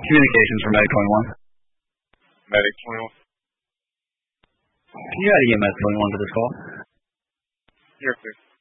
Communications for Medic 21. Medic 21. Can you add EMS 21 to this call? Here, please.